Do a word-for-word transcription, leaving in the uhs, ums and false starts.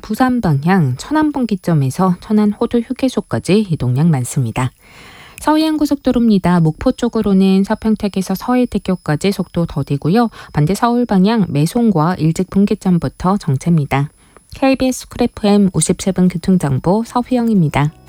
부산 방향 천안분기점에서 천안 호두 휴게소까지 이동량 많습니다. 서해안고속도로입니다. 목포 쪽으로는 서평택에서 서해대교까지 속도 더디고요. 반대 서울 방향 매송과 일직분기점부터 정체입니다. 케이비에스 쿨 에프엠 오십칠 분 교통정보 서휘영입니다.